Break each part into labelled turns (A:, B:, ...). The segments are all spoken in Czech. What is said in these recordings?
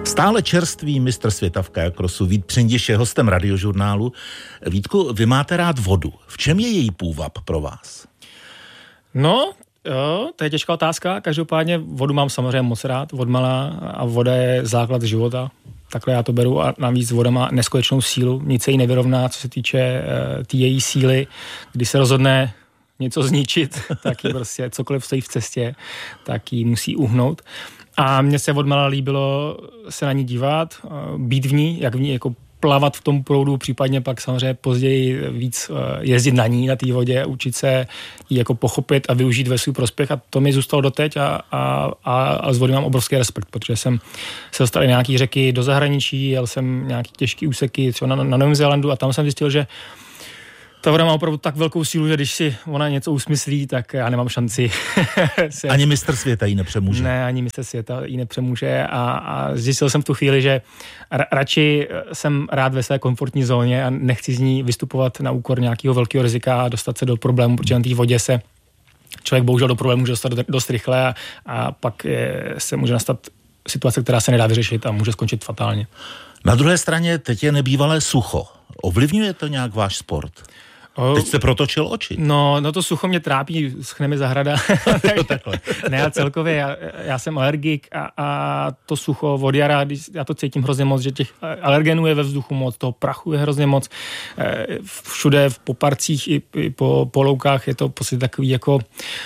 A: Stále čerstvý mistr světa v kajakrosu Vít Přindiš je hostem Radiožurnálu. Vítku, vy máte rád vodu. V čem je její půvab pro vás?
B: No, jo, to je těžká otázka. Každopádně vodu mám samozřejmě moc rád, odmala, a voda je základ života. Takhle já to beru a navíc voda má neskutečnou sílu. Nic se jí nevyrovná, co se týče její síly. Když se rozhodne něco zničit, tak ji prostě cokoliv stojí v cestě, tak ji musí uhnout. A mně se odmala líbilo se na ní dívat, být v ní, jak v ní jako plavat v tom proudu, případně pak samozřejmě později víc jezdit na ní, na té vodě, učit se ji jako pochopit a využít ve svůj prospěch, a to mi zůstalo doteď a z vody mám obrovský respekt, protože jsem se dostal i nějaký řeky do zahraničí, jel jsem nějaký těžký úseky třeba na Novém Zélandu a tam jsem zjistil, že ta voda má opravdu tak velkou sílu, že když si ona něco usmyslí, tak já nemám šanci.
A: Ani mistr světa ji nepřemůže.
B: Ne, ani mistr světa ji nepřemůže a zjistil jsem v tu chvíli, že radši jsem rád ve své komfortní zóně a nechci z ní vystupovat na úkor nějakého velkého rizika a dostat se do problému, protože na té vodě se člověk bohužel do problému může dostat dost rychle a pak se může nastat situace, která se nedá vyřešit a může skončit fatálně.
A: Na druhé straně teď je nebývalé sucho. Ovlivňuje to nějak váš sport? Teď jste protočil oči.
B: No to sucho mě trápí, schne mi zahrada. Ne, ale celkově já jsem alergik a to sucho od jara, já to cítím hrozně moc, že těch alergenů je ve vzduchu moc, toho prachu je hrozně moc. Všude po parcích i po loukách je to prostě takový jako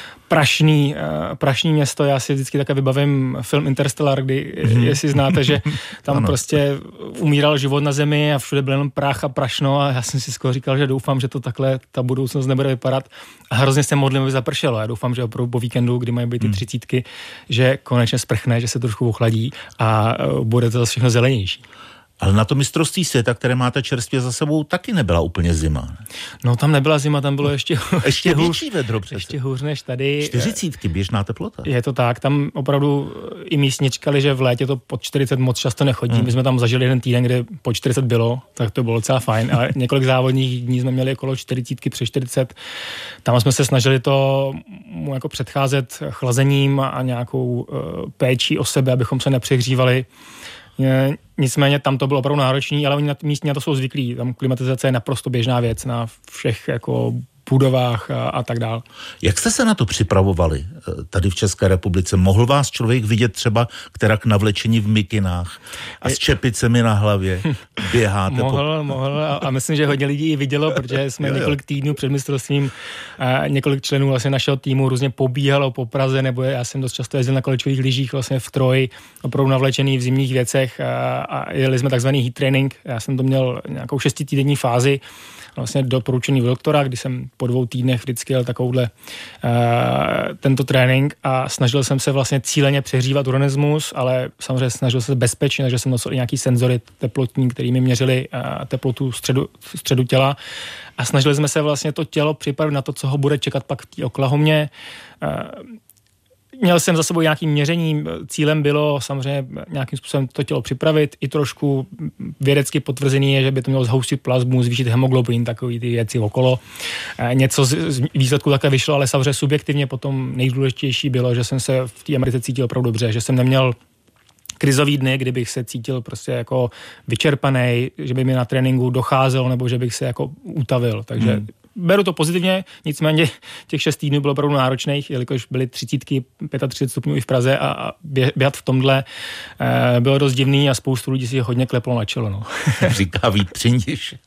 B: prašný město. Já si vždycky také vybavím film Interstellar, kdy, jestli znáte, že tam prostě umíral život na zemi a všude byl jenom prach a prašno a já jsem si skoro říkal, že doufám, že to takhle ta budoucnost nebude vypadat a hrozně se modlím, aby zapršelo. Já doufám, že opravdu po víkendu, kdy mají být ty 30, že konečně sprchne, že se trošku ochladí a bude to všechno zelenější.
A: Ale na to mistrovství světa, které máte čerstvě za sebou, taky nebyla úplně zima.
B: No tam nebyla zima, tam bylo ještě
A: větší vedro přece.
B: Ještě hůř než tady.
A: 40, běžná teplota.
B: Je to tak, tam opravdu i místní čekali, že v létě to pod 40 moc často nechodí. My jsme tam zažili jeden týden, kde pod 40 bylo, tak to bylo docela fajn. Ale několik závodních dní jsme měli okolo 40, přes 40. Tam jsme se snažili to jako předcházet chlazením a nějakou péčí o sebe, abychom se nepřehřívali. Nicméně tam to bylo opravdu náročný, ale oni místní na to jsou zvyklí. Tam klimatizace je naprosto běžná věc na všech jako budovách a tak dál.
A: Jak jste se na to připravovali tady v České republice? Mohl vás člověk vidět třeba kterak navlečení v mikinách a s čepicemi na hlavě? Běháte?
B: Mohl a myslím, že hodně lidí ji vidělo, protože jsme několik týdnů před mistrovstvím několik členů vlastně našeho týmu různě pobíhalo po Praze, nebo já jsem dost často jezdil na kolečkových lyžích vlastně v Troji, opravdu navlečený v zimních věcech a jeli jsme takzvaný heat training. Já jsem to měl nějakou 6týdenní fázi, vlastně doporučený doktora, kdy jsem po 2 týdnech vždycky jel takovouhle tento trénink a snažil jsem se vlastně cíleně přehřívat organismus, ale samozřejmě snažil se bezpečně, takže jsem nosil i nějaký senzory teplotní, který mi měřili teplotu středu těla a snažili jsme se vlastně to tělo připravit na to, co ho bude čekat pak v té Oklahomě. Měl jsem za sebou nějakým měřením, cílem bylo samozřejmě nějakým způsobem to tělo připravit, i trošku vědecky potvrzený je, že by to mělo zhoustit plazmu, zvýšit hemoglobin, takový ty věci okolo. Něco z výsledku také vyšlo, ale samozřejmě subjektivně potom nejdůležitější bylo, že jsem se v té Americe cítil opravdu dobře, že jsem neměl krizový dny, kdybych se cítil prostě jako vyčerpaný, že by mi na tréninku docházelo, nebo že bych se jako utavil, takže beru to pozitivně, nicméně těch 6 týdnů bylo opravdu náročných, jelikož byly 30, 35 stupňů i v Praze a běhat v tomhle bylo dost divný a spoustu lidí si hodně kleplo na čelo. No.
A: Říká Vít Přindiš.